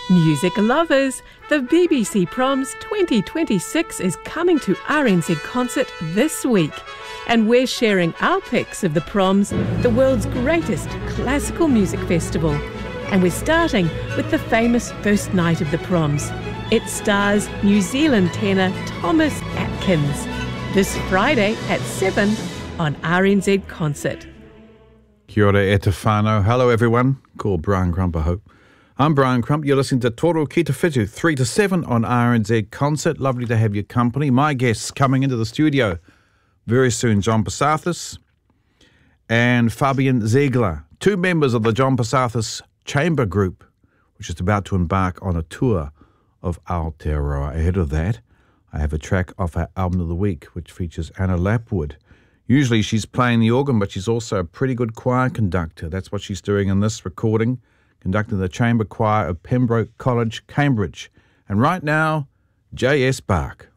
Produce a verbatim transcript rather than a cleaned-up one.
Music lovers, the B B C Proms twenty twenty-six is coming to R N Z Concert this week, and we're sharing our picks of the Proms, the world's greatest classical music festival. And we're starting with the famous first night of the Proms. It stars New Zealand tenor Thomas Atkins. This Friday at seven on R N Z Concert. Kia ora e te whānau. Hello everyone. Call Brian Crump, I hope. I'm Brian Crump. You're listening to Toro Ki Te Whitu, three to seven on R N Z Concert. Lovely to have your company. My guests coming into the studio very soon, John Passathis and Fabian Ziegler, two members of the John Passathis Chamber Group, which is about to embark on a tour of Aotearoa. Ahead of that, I have a track off our album of the week, which features Anna Lapwood. Usually she's playing the organ, but she's also a pretty good choir conductor. That's what she's doing in this recording, conducting the chamber choir of Pembroke College, Cambridge. And right now, J S Bach.